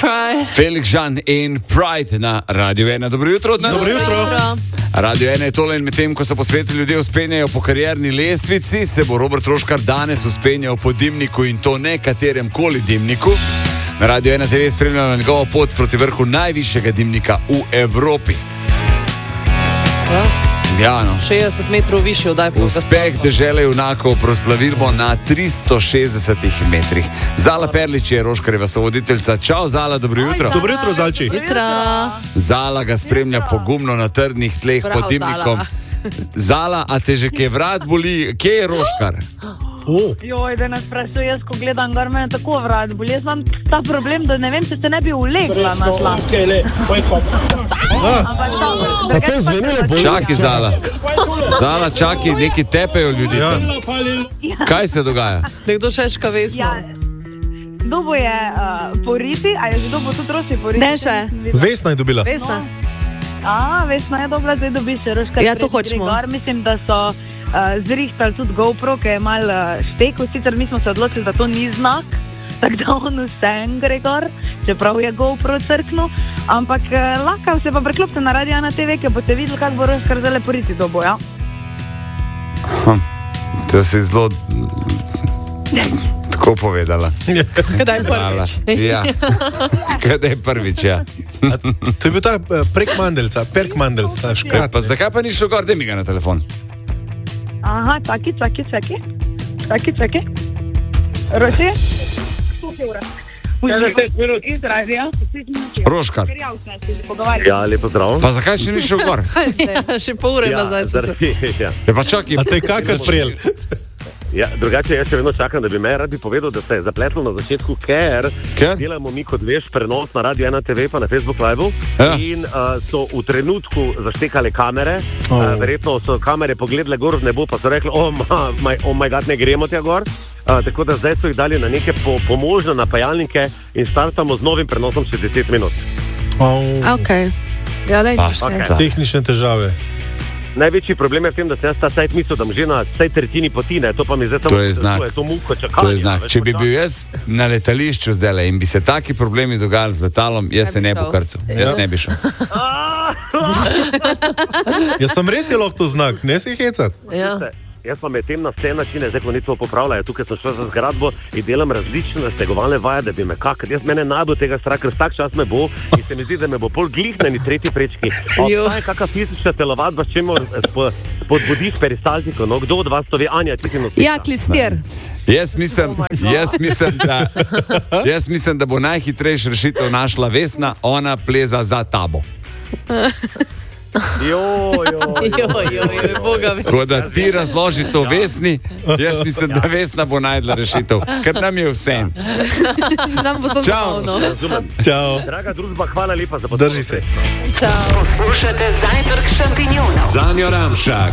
Felix Jean in Pride na Radio 1. Dobro jutro. Dobro jutro. Radio 1 je tole in medtem, ko se po svetu ljudje uspenjajo po karierni lestvici, se bo Robert Roškar danes uspenjal po dimniku in to ne katerem koli dimniku. Na Radio 1 TV spremljamo njegovo pot proti vrhu najvišjega dimnika v Evropi. Ja, no. 60 metrov višji od Eiffelovega stolpa. Uspeh dežele junakov proslavimo na 360 metrih. Zala Perlič je Roškarjeva sovoditeljca. Čau, Zala, dobro jutro. Dobro jutro, Zalči. Zala ga spremlja pogumno na trdnih tleh pod dimnikom. Zala, a te že kje vrat boli? Kje je Roškar? Joj, da nas sprašuje, jaz ko gledam, gar me tako vrat boli. Jaz imam ta problem, da ne vem, če se ne bi ulegla na tla. Čaki, Zala. Zala, čaki, neki tepejo ljudi. Ja. Kaj se dogaja? Nekdo šeška Vesno. Dobo je poriti, a je že dobo tudi Roši poriti? Ne še. Vesna je dobila. Vesna. Vesna je dobila, zdaj dobi še Roškar. Ja, to hočemo. Mislim, da so zrihtali tudi GoPro, ki je mal štekel, sicer mi smo se odločili, da to ni znak, tako da on vsem gre gor, čeprav je GoPro crknil, ampak lahko se pa preklopite na Radio 1 TV, ki boste videli, kako bo Roškar zdaj poriti dobo, ja? To si zelo tako povedala. Kdaj prvič? Ja, kdaj prvič, ja. To je bil ta Perk Mandelc, ta škrat. Pa zakaj pa ni šel gor, da mi ga na telefon? Aha, čaki. Roši? Roškar. Ja, lepo zdrav. Pa zakaj še ni šel gor? Še pol ure nazaj smo se. Ja. Pa čakaj. A te kakor prijel? Ja, drugače jaz še vedno čakam, da bi me rad bi povedal, da se je zapletlo na začetku, ker delamo mi, kot veš, prenos na Radio 1 TV pa na Facebook Live in so v trenutku zaštekale kamere, verjetno so kamere pogledale gor v nebo, pa so rekli, oh my god, ne gremo tja gor, tako da zdaj so jih dali na neke pomožne napajalnike in startamo z novim prenosom še 10 minut. Ok. Ja, Tehnične težave. Največji problem je v tem, da se jaz ta sajt mislil, da že na vsej tretjini potine, to pa mi zdaj to je znak. To muko čakanje. To je znak. Če bi bil jaz na letališču zdaj in bi se taki problemi dogajali z letalom, jaz se ne bi krcal. Jaz ne bi šel. Jaz sem res je lahko to znak, ne si hecat. Ja. Jaz pa med tem na vse načine, zdaj ko ni to popravljajo, tukaj sem šel za zgradbo in delam različne stegovalne vaje, da bi me jaz mene najbolj tega strah, ker vsak čas me bo in se mi zdi, da me bo pol glihneni tretji prečki. Obstaja kakšna fizična telovadba, s čemu spodbudiš perisaltiko, no kdo od vas to ve, Anja, ti si nosila? Ja, klister. Jaz mislim, da bo najhitrejša rešitev našla Vesna, ona pleza za tabo. Boga mi. Ko da ti razloži to Vesni, jaz mislim, da Vesna bo najdla rešitev, ker nam je vsem. Nam bo zabavno. Čau. Draga družba, hvala lepa za podporo. Drži se. Čau. Poslušate Zajtrk šampinjonov. Zanjo Ramšak.